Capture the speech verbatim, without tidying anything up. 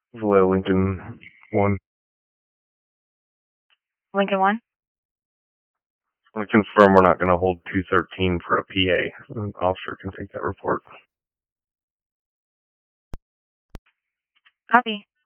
Vallejo Lincoln one. Lincoln one? I confirm we're not going to hold two thirteen for a P A. An officer can take that report. Copy.